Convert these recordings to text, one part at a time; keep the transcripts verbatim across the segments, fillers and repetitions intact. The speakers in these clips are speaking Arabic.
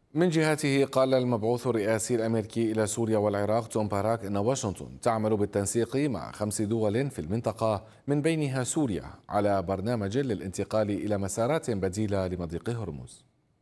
من جهته قال المبعوث الرئاسي الأمريكي إلى سوريا والعراق توم باراك أن واشنطن تعمل بالتنسيق مع خمس دول في المنطقة من بينها سوريا على برنامج للانتقال إلى مسارات بديلة لمضيق هرمز.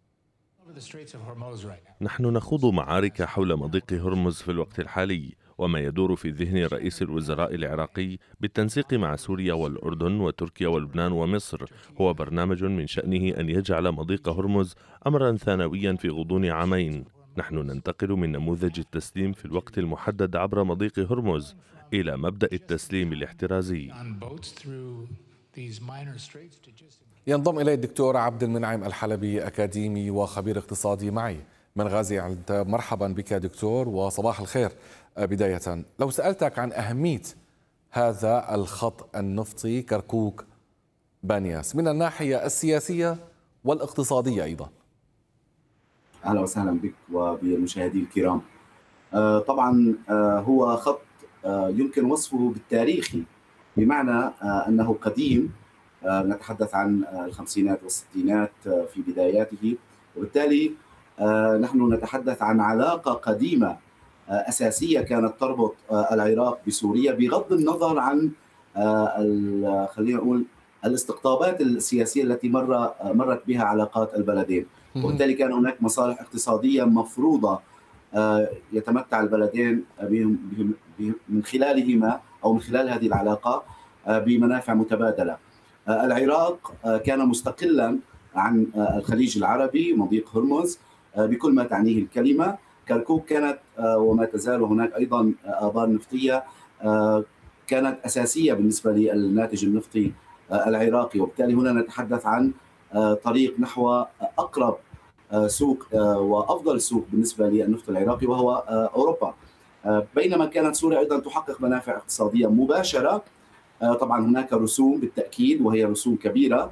نحن نخوض معارك حول مضيق هرمز في الوقت الحالي، وما يدور في ذهن رئيس الوزراء العراقي بالتنسيق مع سوريا والأردن وتركيا ولبنان ومصر هو برنامج من شأنه أن يجعل مضيق هرمز أمرا ثانويا في غضون عامين. نحن ننتقل من نموذج التسليم في الوقت المحدد عبر مضيق هرمز إلى مبدأ التسليم الاحترازي. ينضم إلي الدكتور عبد المنعم الحلبي، أكاديمي وخبير اقتصادي معي من غازي. مرحبا بك دكتور وصباح الخير. بداية لو سألتك عن أهمية هذا الخط النفطي كركوك بانياس من الناحية السياسية والاقتصادية أيضا. أهلا وسهلا بك وبالمشاهدين الكرام. آه طبعا آه هو خط آه يمكن وصفه بالتاريخي، بمعنى آه أنه قديم. آه نتحدث عن آه الخمسينات والستينات آه في بداياته، وبالتالي آه نحن نتحدث عن علاقة قديمة آه أساسية كانت تربط آه العراق بسوريا، بغض النظر عن آه خلينا نقول الاستقطابات السياسية التي مر آه مرت بها علاقات البلدين. وبالتالي كان هناك مصالح اقتصادية مفروضة يتمتع البلدين من خلالهما أو من خلال هذه العلاقة بمنافع متبادلة. العراق كان مستقلا عن الخليج العربي، مضيق هرمز بكل ما تعنيه الكلمة. كركوك كانت وما تزال هناك أيضا آبار نفطية كانت أساسية بالنسبة للناتج النفطي العراقي، وبالتالي هنا نتحدث عن طريق نحو أقرب سوق وأفضل سوق بالنسبة للنفط العراقي وهو أوروبا. بينما كانت سوريا أيضا تحقق منافع اقتصادية مباشرة. طبعا هناك رسوم بالتأكيد، وهي رسوم كبيرة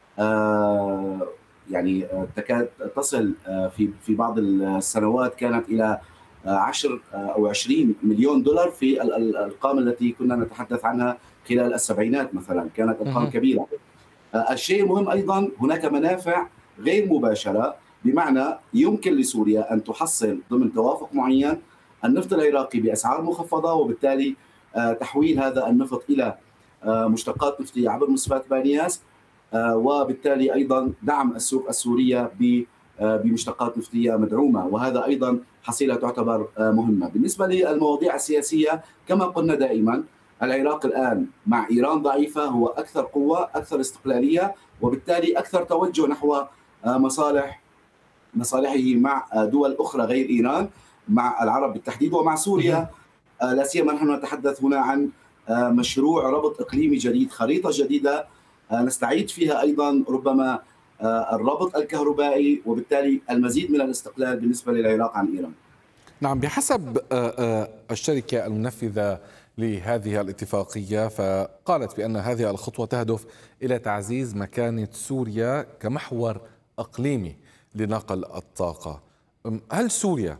يعني تكاد تصل في في بعض السنوات كانت إلى عشر أو عشرين مليون دولار في الأرقام التي كنا نتحدث عنها خلال السبعينات مثلا، كانت أرقام كبيرة. الشيء المهم أيضا هناك منافع غير مباشرة، بمعنى يمكن لسوريا أن تحصل ضمن توافق معين النفط العراقي بأسعار مخفضة، وبالتالي تحويل هذا النفط إلى مشتقات نفطية عبر مصفاة بانياس، وبالتالي أيضا دعم السوق السورية بمشتقات نفطية مدعومة، وهذا أيضا حصيلة تعتبر مهمة. بالنسبة للمواضيع السياسية كما قلنا دائما، العراق الآن مع إيران ضعيفة هو أكثر قوة، أكثر استقلالية، وبالتالي أكثر توجه نحو مصالح مصالحه مع دول أخرى غير إيران، مع العرب بالتحديد ومع سوريا. لا سيما نحن نتحدث هنا عن مشروع ربط إقليمي جديد، خريطة جديدة نستعيد فيها أيضا ربما الربط الكهربائي، وبالتالي المزيد من الاستقلال بالنسبة للعراق عن إيران. نعم، بحسب الشركة المنفذة لهذه الاتفاقية فقالت بأن هذه الخطوة تهدف إلى تعزيز مكانة سوريا كمحور إقليمي لنقل الطاقة. هل سوريا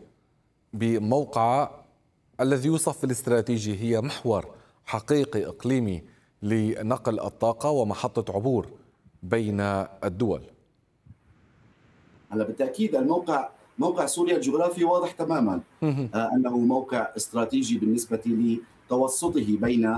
بموقع الذي يوصف في الاستراتيجي هي محور حقيقي إقليمي لنقل الطاقة ومحطة عبور بين الدول؟ هلا بالتأكيد الموقع موقع سوريا الجغرافي واضح تماما أنه موقع استراتيجي بالنسبة لتوسطه بين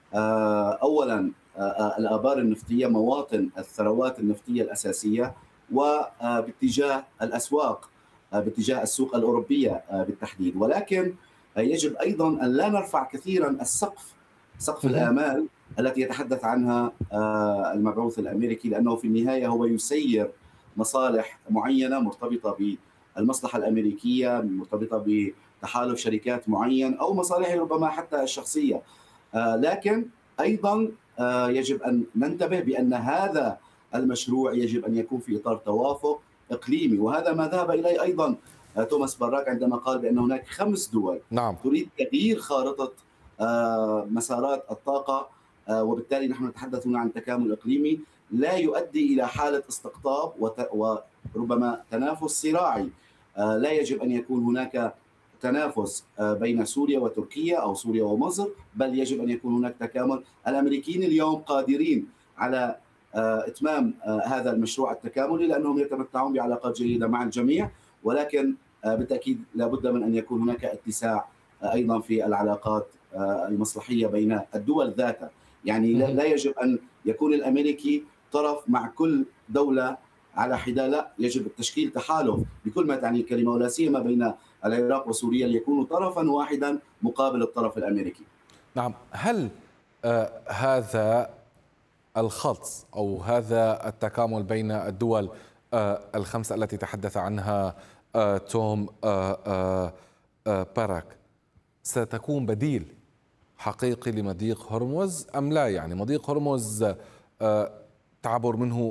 أولا الآبار النفطية، مواطن الثروات النفطية الأساسية، وباتجاه الأسواق، باتجاه السوق الأوروبية بالتحديد. ولكن يجب أيضا أن لا نرفع كثيرا السقف، سقف الآمال التي يتحدث عنها المبعوث الأمريكي، لأنه في النهاية هو يسير مصالح معينة مرتبطة بالمصلحة الأمريكية، مرتبطة بتحالف شركات معين، أو مصالحه ربما حتى الشخصية. لكن أيضا يجب أن ننتبه بأن هذا المشروع يجب أن يكون في إطار توافق إقليمي، وهذا ما ذهب إليه أيضا توماس باراك عندما قال بأن هناك خمس دول نعم. تريد تغيير خارطة مسارات الطاقة، وبالتالي نحن نتحدث هنا عن تكامل إقليمي لا يؤدي إلى حالة استقطاب وربما تنافس صراعي. لا يجب أن يكون هناك تنافس بين سوريا وتركيا أو سوريا ومصر، بل يجب أن يكون هناك تكامل. الأمريكيين اليوم قادرين على إتمام هذا المشروع التكاملي لأنهم يتمتعون بعلاقات جيدة مع الجميع، ولكن بالتأكيد لابد من أن يكون هناك اتساع أيضا في العلاقات المصلحية بين الدول ذاتها. يعني لا يجب أن يكون الأمريكي طرف مع كل دولة على حدة، لا، يجب تشكيل تحالف بكل ما تعني الكلمة، ولا سيما بين العراق وسوريا ليكونوا طرفا واحدا مقابل الطرف الأمريكي. نعم. هل آه هذا الخط أو هذا التكامل بين الدول آه الخمسة التي تحدث عنها آه توم آه آه آه باراك ستكون بديل حقيقي لمضيق هرمز أم لا؟ يعني مضيق هرمز آه تعبر منه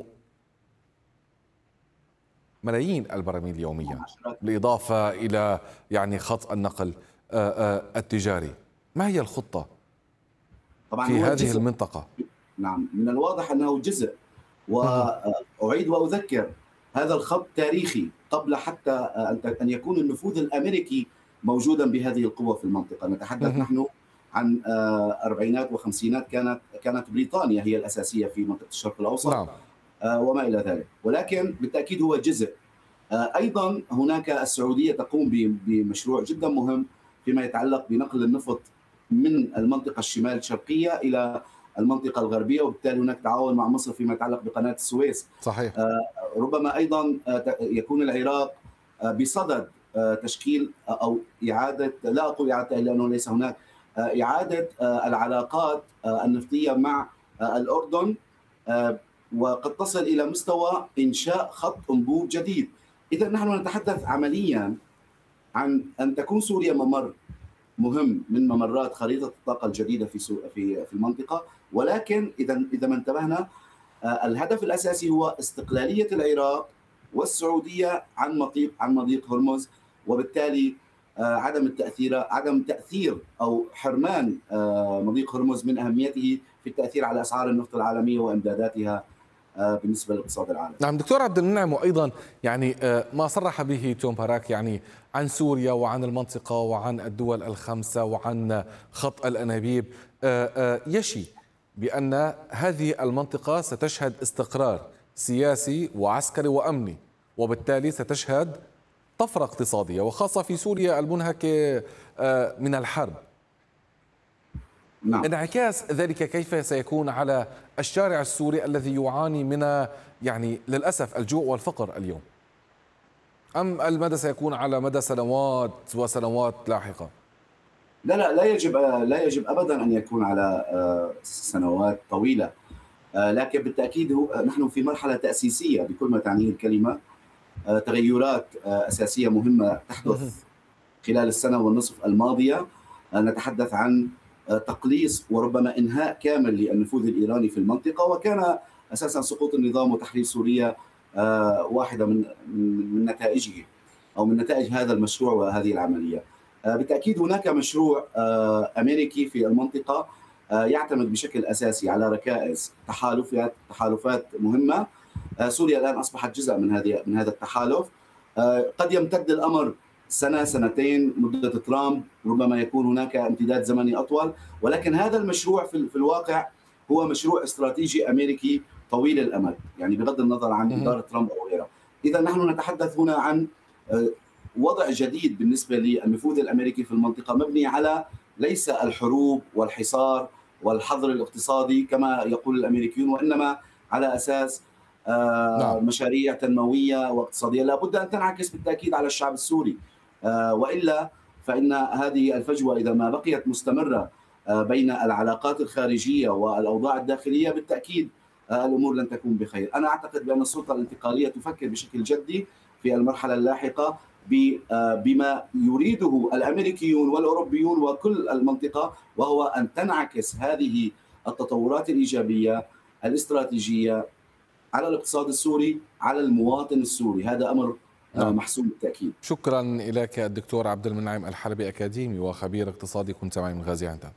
ملايين البراميل يوميا، بالإضافة إلى يعني خط النقل آه آه التجاري. ما هي الخطة طبعا في هذه جزء. المنطقة؟ نعم، من الواضح أنه جزء، وأعيد وأذكر هذا الخط تاريخي قبل حتى أن يكون النفوذ الأمريكي موجودا بهذه القوة في المنطقة. نتحدث نحن عن أربعينات وخمسينات، كانت كانت بريطانيا هي الأساسية في منطقة الشرق الأوسط. نعم. وما إلى ذلك، ولكن بالتأكيد هو جزء. أيضا هناك السعودية تقوم بمشروع جدا مهم فيما يتعلق بنقل النفط من المنطقة الشمال الشرقية إلى المنطقة الغربية، وبالتالي هناك تعاون مع مصر فيما يتعلق بقناة السويس. صحيح. ربما أيضا يكون العراق بصدد تشكيل أو إعادة، لا أقول إعادة لأنه ليس هناك، إعادة العلاقات النفطية مع الأردن، وقد تصل إلى مستوى إنشاء خط أنبوب جديد. إذا نحن نتحدث عمليا عن أن تكون سوريا ممر مهم من ممرات خريطة الطاقة الجديدة في في في المنطقة، ولكن إذا إذا ما انتبهنا الهدف الأساسي هو استقلالية العراق والسعودية عن مضيق عن مضيق هرمز، وبالتالي عدم التأثير عدم تأثير أو حرمان مضيق هرمز من أهميته في التأثير على أسعار النفط العالمية وإمداداتها بالنسبة للاقتصاد العالمي. نعم دكتور عبد المنعم، وأيضا يعني ما صرح به توم باراك يعني عن سوريا وعن المنطقة وعن الدول الخمسة وعن خط الأنابيب يشي بأن هذه المنطقة ستشهد استقرار سياسي وعسكري وأمني، وبالتالي ستشهد طفرة اقتصادية، وخاصة في سوريا المنهكة من الحرب. نعم. انعكاس ذلك كيف سيكون على الشارع السوري الذي يعاني من يعني للأسف الجوع والفقر اليوم؟ أم المدى سيكون على مدى سنوات وسنوات لاحقة؟ لا لا لا يجب لا يجب أبدا أن يكون على سنوات طويلة، لكن بالتأكيد هو نحن في مرحلة تأسيسية بكل ما تعنيه الكلمة. تغيرات أساسية مهمة تحدث خلال السنة والنصف الماضية. نتحدث عن تقليص وربما إنهاء كامل للنفوذ الإيراني في المنطقة، وكان أساسا سقوط النظام وتحرير سوريا واحدة من من نتائجه أو من نتائج هذا المشروع وهذه العملية. بالتأكيد هناك مشروع أمريكي في المنطقة يعتمد بشكل أساسي على ركائز تحالفات تحالفات مهمة. سوريا الآن أصبحت جزء من هذه من هذا التحالف. قد يمتد الأمر سنة سنتين مدة ترامب، ربما يكون هناك امتداد زمني أطول، ولكن هذا المشروع في, في الواقع هو مشروع استراتيجي أمريكي طويل الأمد، يعني بغض النظر عن إدارة ترامب أو غيره. إذا نحن نتحدث هنا عن وضع جديد بالنسبة للنفوذ الأمريكي في المنطقة، مبني على ليس الحروب والحصار والحظر الاقتصادي كما يقول الأمريكيون، وإنما على أساس نعم. مشاريع تنموية واقتصادية لابد أن تنعكس بالتأكيد على الشعب السوري، وإلا فإن هذه الفجوة إذا ما بقيت مستمرة بين العلاقات الخارجية والأوضاع الداخلية بالتأكيد الأمور لن تكون بخير. أنا أعتقد بأن السلطة الانتقالية تفكر بشكل جدي في المرحلة اللاحقة بما يريده الأمريكيون والأوروبيون وكل المنطقة، وهو أن تنعكس هذه التطورات الإيجابية الاستراتيجية على الاقتصاد السوري، على المواطن السوري. هذا أمر نعم. محسوم بالتأكيد. شكرا إليك الدكتور عبد المنعم الحلبي، أكاديمي وخبير اقتصادي، كنت معي من غازي عنتاب.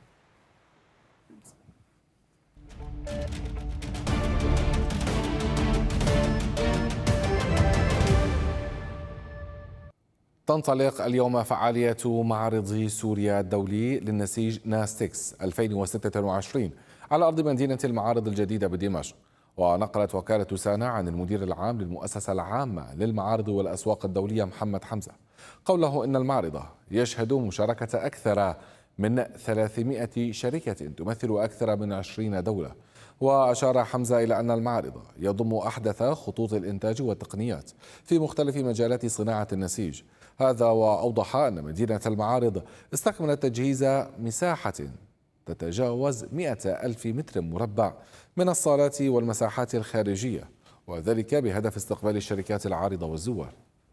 تنطلق اليوم فعالية معرض سوريا الدولي للنسيج ناستكس ألفين وستة وعشرين على أرض مدينة المعارض الجديدة بدمشق، ونقلت وكالة سانا عن المدير العام للمؤسسة العامة للمعارض والأسواق الدولية محمد حمزة قوله إن المعرض يشهد مشاركة أكثر من ثلاثمائة شركة تمثل أكثر من عشرين دولة. وأشار حمزة إلى أن المعرض يضم أحدث خطوط الإنتاج والتقنيات في مختلف مجالات صناعة النسيج. هذا وأوضح أن مدينة المعارض استكملت تجهيز مساحة تتجاوز مئة ألف متر مربع من الصالات والمساحات الخارجية، وذلك بهدف استقبال الشركات العارضة والزوار.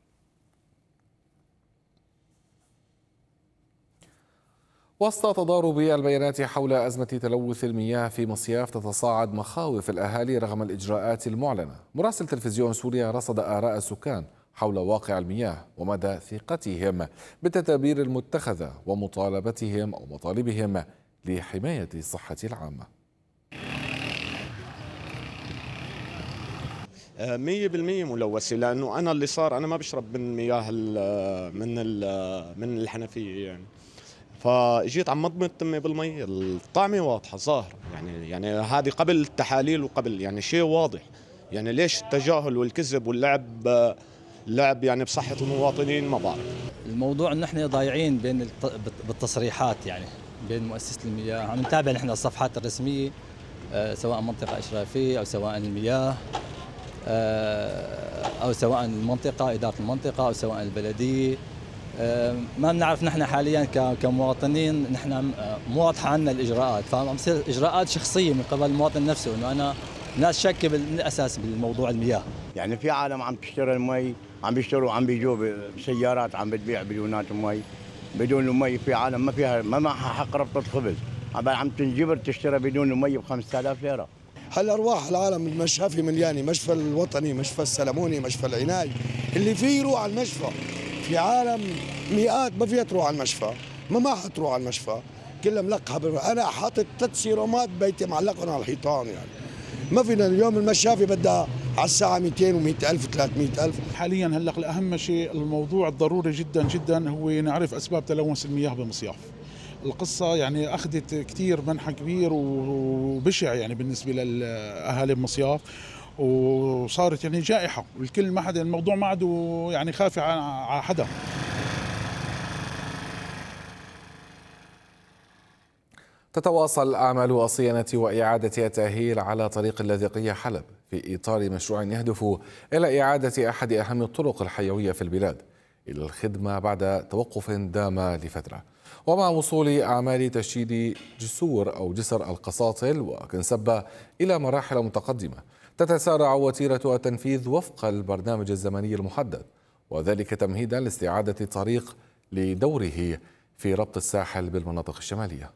وسط تضارب البيانات حول أزمة تلوث المياه في مصياف تتصاعد مخاوف الأهالي رغم الإجراءات المعلنة. مراسل تلفزيون سوريا رصد آراء السكان حول واقع المياه ومدى ثقتهم بالتدابير المتخذة ومطالبتهم أو مطالبهم لحماية الصحة العامة. مية بالمية ملوثة، لأنه أنا اللي صار أنا ما بشرب من مياه من من الحنفية يعني، فاجيت عم مضمض تمي بالمي الطعمه واضحه ظاهره يعني يعني هذه قبل التحاليل وقبل يعني شيء واضح. يعني ليش التجاهل والكذب واللعب لعب يعني بصحه المواطنين؟ ما بعرف. الموضوع انه احنا ضايعين بين بالتصريحات يعني بين مؤسسه المياه. عم نتابع نحن الصفحات الرسميه سواء منطقه اشرافيه او سواء المياه او سواء المنطقه اداره المنطقه او سواء البلديه. ما بنعرف نحن حاليا كمواطنين، نحن مو واضحه عنا الاجراءات، فعم تصير اجراءات شخصيه من قبل المواطن نفسه، انه انا ناس شاكه بالاساس بالموضوع المياه. يعني في عالم عم تشتري المي، عم بيشتروا عم بيجوا بسيارات عم بتبيع بدونات مي، بدون المي. في عالم ما فيها ما معها حق ربطه خبز، عم تنجبر تشتري بدون المي ب خمسة آلاف ليره. هل ارواح العالم المشافي مليانه، مشفى الوطني، مشفى السلموني، مشفى العناي، اللي فيه يروح على المشفى. في عالم مئات ما فيها تروح على المشفى، ما ما حتروح على المشفى، كلها ملقحه. انا حاطط ثلاث سيرومات بيتي معلقهم على الحيطان، يعني ما فينا اليوم المشافي بدها على الساعه مئتين ومئة ألف وثلاثمئة ألف. حاليا هلا اهم شيء الموضوع الضروري جدا جدا هو نعرف اسباب تلوث المياه بمصياف. القصه يعني اخذت كثير منحى كبير وبشع يعني بالنسبه لاهالي المصياف، وصارت يعني جائحه، والكل ما حدا الموضوع ما عاد يعني خافي على حدا. تتواصل أعمال الصيانة وإعادة التأهيل على طريق اللاذقية حلب في إطار مشروع يهدف إلى إعادة أحد أهم الطرق الحيوية في البلاد إلى الخدمة بعد توقف دام لفترة. ومع وصول أعمال تشييد جسور أو جسر القساطل وكنسبة إلى مراحل متقدمة، تتسارع وتيرة التنفيذ وفق البرنامج الزمني المحدد، وذلك تمهيدا لاستعادة الطريق لدوره في ربط الساحل بالمناطق الشمالية.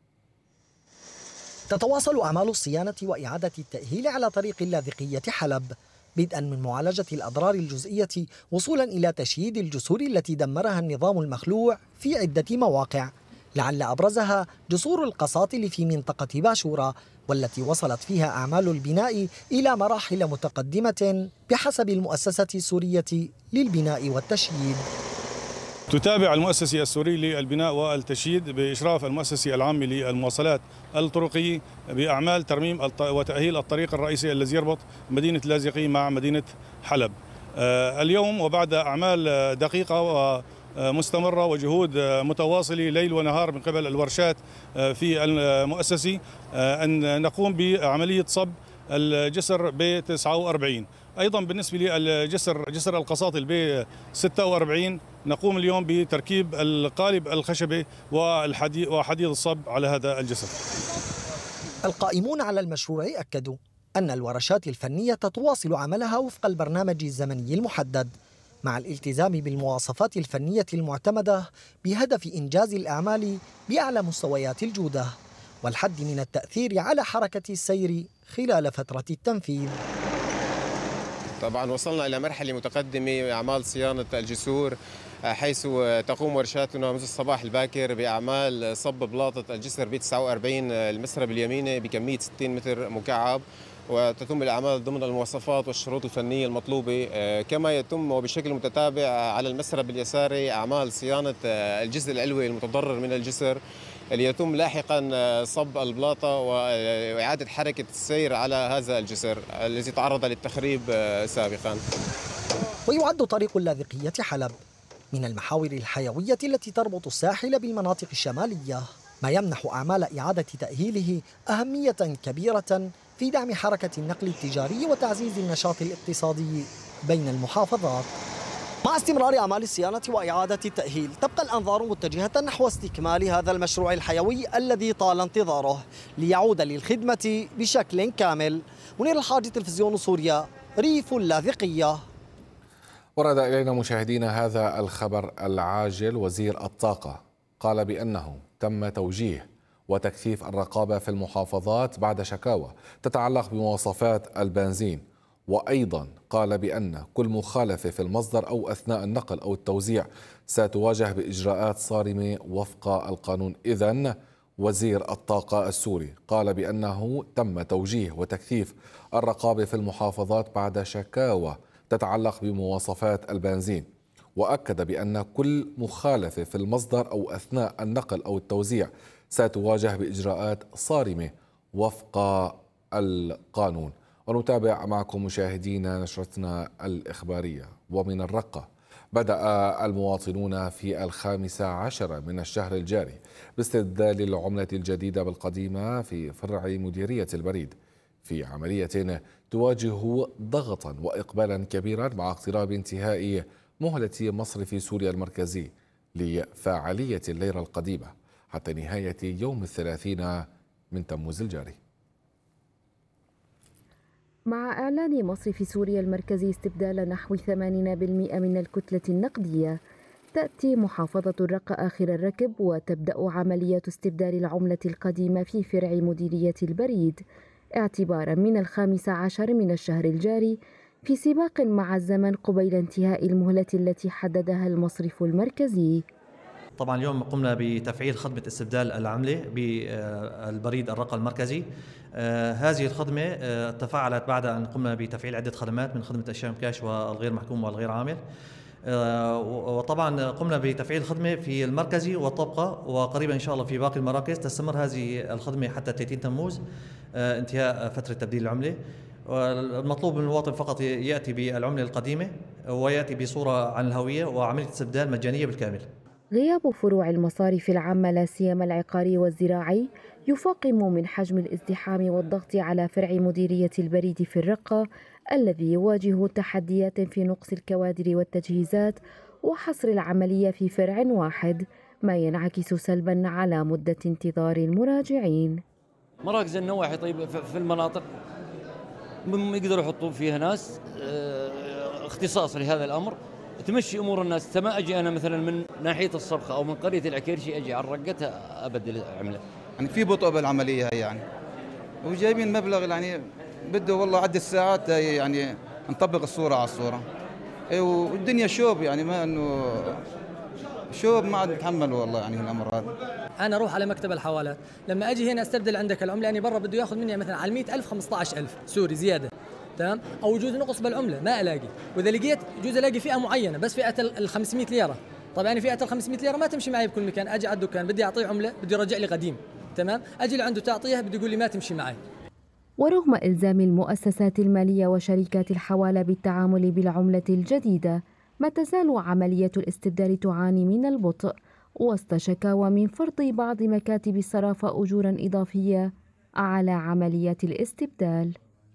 تتواصل أعمال الصيانة وإعادة التأهيل على طريق اللاذقية حلب، بدءا من معالجة الأضرار الجزئية وصولا إلى تشييد الجسور التي دمرها النظام المخلوع في عدة مواقع، لعل أبرزها جسور القساطل في منطقة باشورة، والتي وصلت فيها أعمال البناء إلى مراحل متقدمة بحسب المؤسسة السورية للبناء والتشييد. تتابع المؤسسة السورية للبناء والتشييد بإشراف المؤسسة العامة للمواصلات الطرقية بأعمال ترميم وتأهيل الطريق الرئيسي الذي يربط مدينة اللاذقية مع مدينة حلب. اليوم وبعد أعمال دقيقة ومستمرة وجهود متواصلة ليل ونهار من قبل الورشات في المؤسسة أن نقوم بعملية صب الجسر ب تسعة وأربعين. أيضا بالنسبة للجسر جسر القساطل ب ستة وأربعين نقوم اليوم بتركيب القالب الخشبي وحديد الصب على هذا الجسر. القائمون على المشروع أكدوا أن الورشات الفنية تواصل عملها وفق البرنامج الزمني المحدد، مع الالتزام بالمواصفات الفنية المعتمدة بهدف إنجاز الأعمال بأعلى مستويات الجودة والحد من التأثير على حركة السير خلال فترة التنفيذ. طبعا وصلنا إلى مرحلة متقدمة أعمال صيانة الجسور، حيث تقوم ورشاتنا منذ الصباح الباكر بأعمال صب بلاطة الجسر ب تسعة وأربعين المسرب اليميني بكمية ستين متر مكعب، وتتم الأعمال ضمن المواصفات والشروط الفنية المطلوبة. كما يتم وبشكل متتابع على المسرب اليساري أعمال صيانة الجزء العلوي المتضرر من الجسر، ليتم لاحقا صب البلاطة وإعادة حركة السير على هذا الجسر الذي تعرض للتخريب سابقا. ويعد طريق اللاذقية حلب من المحاور الحيوية التي تربط الساحل بالمناطق الشمالية، ما يمنح أعمال إعادة تأهيله أهمية كبيرة في دعم حركة النقل التجاري وتعزيز النشاط الاقتصادي بين المحافظات. مع استمرار أعمال الصيانة وإعادة التأهيل تبقى الأنظار متجهة نحو استكمال هذا المشروع الحيوي الذي طال انتظاره ليعود للخدمة بشكل كامل. منير الحاج، تلفزيون سوريا، ريف اللاذقية. ورد إلينا مشاهدينا هذا الخبر العاجل. وزير الطاقة قال بأنه تم توجيه وتكثيف الرقابة في المحافظات بعد شكاوى تتعلق بمواصفات البنزين، وأيضا قال بأن كل مخالفة في المصدر أو أثناء النقل أو التوزيع ستواجه بإجراءات صارمة وفق القانون. إذن وزير الطاقة السوري قال بأنه تم توجيه وتكثيف الرقابة في المحافظات بعد شكاوى تتعلق بمواصفات البنزين، وأكد بأن كل مخالفة في المصدر أو أثناء النقل أو التوزيع ستواجه بإجراءات صارمة وفق القانون. ونتابع معكم مشاهدينا نشرتنا الإخبارية. ومن الرقة بدأ المواطنون في الخامسة عشر من الشهر الجاري باستبدال العملة الجديدة بالقديمة في فرع مديرية البريد، في عملية تواجه ضغطا وإقبالا كبيرا مع اقتراب انتهاء مهلة مصرف سوريا المركزي لفاعلية الليرة القديمة حتى نهاية يوم الثلاثين من تموز الجاري. مع إعلان مصرف سوريا المركزي استبدال نحو ثمانين بالمئة من الكتلة النقدية، تأتي محافظة الرقة آخر الركب وتبدأ عملية استبدال العملة القديمة في فرع مديرية البريد اعتبارا من الخامس عشر من الشهر الجاري، في سباق مع الزمن قبيل انتهاء المهلة التي حددها المصرف المركزي. طبعا اليوم قمنا بتفعيل خدمة استبدال العملة بالبريد الرقة المركزي. آه هذه الخدمة آه تفاعلت بعد أن قمنا بتفعيل عدة خدمات من خدمة الشام كاش والغير محكوم والغير عامل. آه وطبعا قمنا بتفعيل الخدمة في المركزي والطبقة، وقريبا إن شاء الله في باقي المراكز تستمر هذه الخدمة حتى ثلاثين تموز آه انتهاء فترة تبديل العملة. المطلوب من المواطن فقط يأتي بالعملة القديمة ويأتي بصورة عن الهوية، وعملية استبدال مجانية بالكامل. غياب فروع المصارف العامة لا سيما العقاري والزراعي يفاقم من حجم الازدحام والضغط على فرع مديرية البريد في الرقة الذي يواجه تحديات في نقص الكوادر والتجهيزات وحصر العملية في فرع واحد، ما ينعكس سلبا على مدة انتظار المراجعين. مراكز النواحي طيب في المناطق يقدروا يحطون فيها ناس اختصاص لهذا الأمر تمشي امور الناس. ما اجي انا مثلا من ناحيه الصبخه او من قريه العكيرشي اجي على الرقتها ابدل العمله. يعني في بطء بالعمليه هي يعني، وجايبين مبلغ يعني بده والله عدة ساعات يعني نطبق الصوره على الصوره. والدنيا شوب يعني، ما انه شوب ما عاد نتحمل والله يعني الامر هذا. انا اروح على مكتب الحوالات، لما اجي هنا استبدل عندك العمله يعني برا بده ياخذ مني مثلا على مئة ألف خمسة عشر ألف سوري زياده، تمام؟ او يجوز نقص بالعمله ما الاقي، واذا لقيت يجوز الاقي فئه معينه بس فئه ال خمسمئة ليره. طبعا يعني فئه ال خمسمئة ليره ما تمشي معي بكل مكان، اجي على الدكان بدي اعطيه عمله بده يرجع لي قديم، تمام؟ اجي لعنده تعطيها بده يقول لي ما تمشي معي. ورغم إلزام المؤسسات المالية وشركات الحوالة بالتعامل بالعملة الجديدة، ما تزال عملية الاستبدال تعاني من البطء وسط شكاوى من فرض بعض مكاتب الصرافة أجورا إضافية على عملية الاستبدال.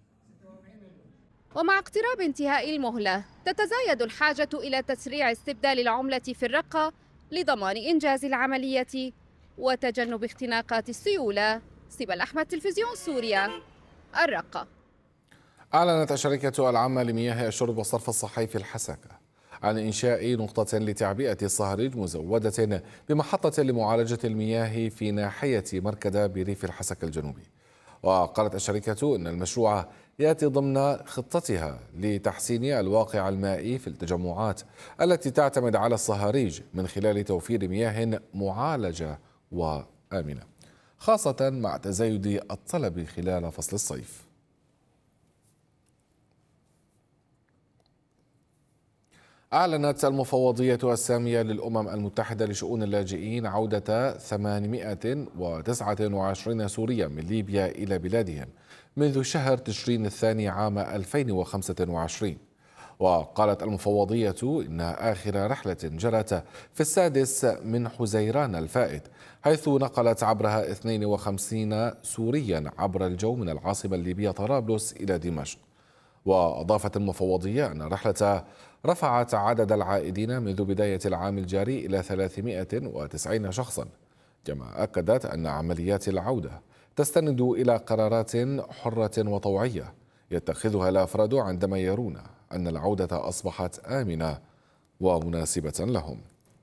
ومع اقتراب انتهاء المهلة تتزايد الحاجة إلى تسريع استبدال العملة في الرقة لضمان إنجاز العملية وتجنب اختناقات السيولة. سيبا الأحمد، تلفزيون سوريا، الرقة. أعلنت الشركة العامة لمياه الشرب والصرف الصحي في الحسكة عن إنشاء نقطة لتعبئة الصهريج مزودة بمحطة لمعالجة المياه في ناحية مركدة بريف الحسكة الجنوبي. وقالت الشركة أن المشروع يأتي ضمن خطتها لتحسين الواقع المائي في التجمعات التي تعتمد على الصهاريج من خلال توفير مياه معالجة وآمنة، خاصة مع تزايد الطلب خلال فصل الصيف. أعلنت المفوضية السامية للأمم المتحدة لشؤون اللاجئين عودة ثمانمائة وتسعة وعشرين سوريا من ليبيا إلى بلادهم منذ شهر تشرين الثاني عام ألفين وخمسة وعشرين. وقالت المفوضية إن آخر رحلة جرت في السادس من حزيران الفائت، حيث نقلت عبرها اثنين وخمسين سوريا عبر الجو من العاصمة الليبية طرابلس إلى دمشق. وأضافت المفوضية أن الرحلة رفعت عدد العائدين منذ بداية العام الجاري إلى ثلاثمائة وتسعين شخصا، كما أكدت أن عمليات العودة تستند إلى قرارات حرة وطوعية يتخذها الأفراد عندما يرون أن العودة أصبحت آمنة ومناسبة لهم.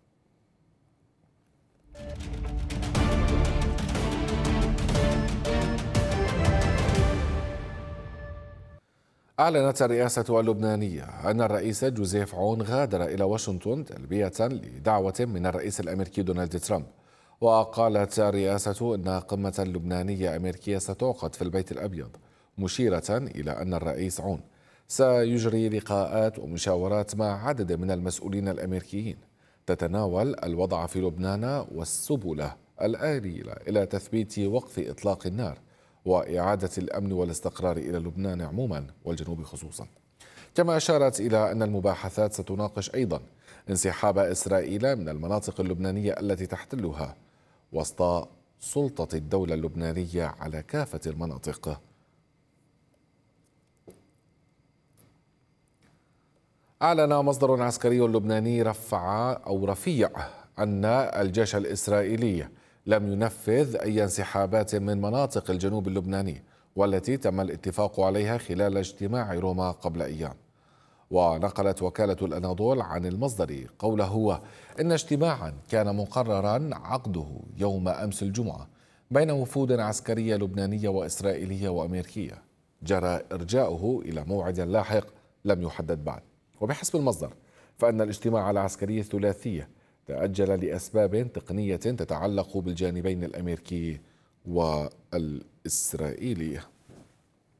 أعلنت الرئاسة اللبنانية أن الرئيس جوزيف عون غادر إلى واشنطن تلبية لدعوة من الرئيس الأمريكي دونالد ترامب. وقالت الرئاسة أن قمة لبنانية أمريكية ستعقد في البيت الأبيض، مشيرة إلى أن الرئيس عون سيجري لقاءات ومشاورات مع عدد من المسؤولين الأمريكيين تتناول الوضع في لبنان والسبل الآلية إلى تثبيت وقف إطلاق النار وإعادة الأمن والاستقرار إلى لبنان عموما والجنوب خصوصا. كما أشارت إلى أن المباحثات ستناقش أيضا انسحاب إسرائيل من المناطق اللبنانية التي تحتلها وسط سلطة الدولة اللبنانية على كافة المناطق. أعلن مصدر عسكري لبناني رفع أو رفيع أن الجيش الإسرائيلي لم ينفذ أي انسحابات من مناطق الجنوب اللبناني والتي تم الاتفاق عليها خلال اجتماع روما قبل أيام. ونقلت وكالة الأناضول عن المصدر قوله هو إن اجتماعا كان مقررا عقده يوم أمس الجمعة بين وفود عسكرية لبنانية وإسرائيلية وأمريكية جرى إرجاؤه إلى موعد لاحق لم يحدد بعد. وبحسب المصدر فإن الاجتماع العسكري الثلاثي تأجل لأسباب تقنية تتعلق بالجانبين الأمريكي والإسرائيلي.